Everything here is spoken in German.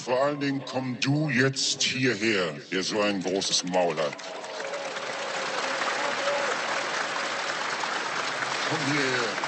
vor allen Dingen komm du jetzt hierher, der so ein großes Maul hat. Komm hierher.